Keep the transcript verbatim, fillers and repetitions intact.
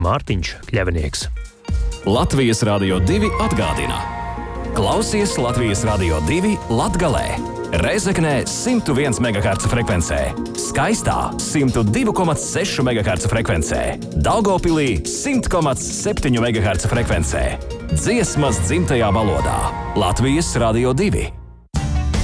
Mārtiņš Kļavinieks. Latvijas Radio divi atgādina. Klausies Latvijas Radio divi Latgalē. Rezeknē simtu viens megaherca frekvencē, Skaistā simtu divi komats seši megaherca frekvencē, Daugavpilī simt komats septiņi megaherca frekvencē. Dziesmas dzimtajā valodā. Latvijas Radio divi.